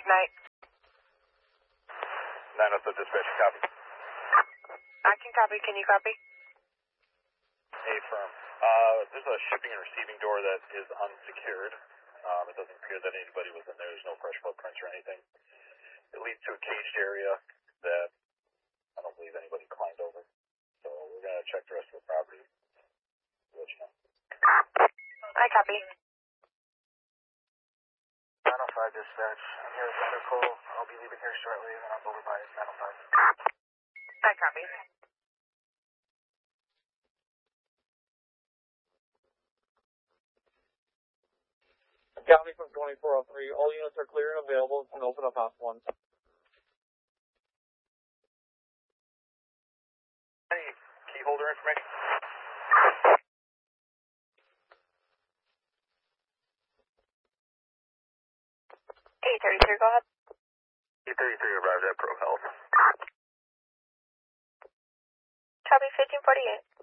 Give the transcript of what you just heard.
night. 907 dispatch, copy. I can copy. Can you copy? Hey, firm. There's a shipping and receiving door that is unsecured. It doesn't appear that anybody was in there. There's no fresh footprints or anything. It leads to a caged area that I don't believe anybody climbed over. So we're going to check the rest of the property. Let you know. I copy. 905 dispatch. I'm here with medical. I'll be leaving here shortly, and I'll go over by 905. I copy. County from 2403. All units are clear and available and open up house 1. Any key holder information? 833, go ahead. 833 arrived at Pro Health. Copy 1548.